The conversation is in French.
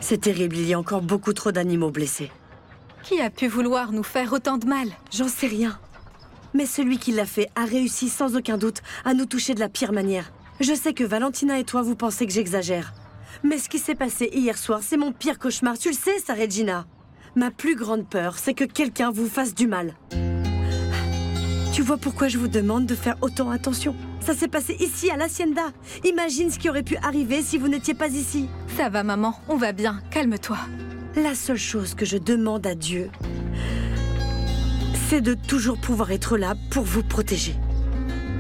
C'est terrible, il y a encore beaucoup trop d'animaux blessés. Qui a pu vouloir nous faire autant de mal? J'en sais rien. Mais celui qui l'a fait a réussi sans aucun doute à nous toucher de la pire manière. Je sais que Valentina et toi, vous pensez que j'exagère. Mais ce qui s'est passé hier soir, c'est mon pire cauchemar. Tu le sais, ça, Regina. Ma plus grande peur, c'est que quelqu'un vous fasse du mal. Tu vois pourquoi je vous demande de faire autant attention? Ça s'est passé ici, à l'Hacienda. Imagine ce qui aurait pu arriver si vous n'étiez pas ici. Ça va, maman, on va bien, calme-toi. La seule chose que je demande à Dieu, c'est de toujours pouvoir être là pour vous protéger.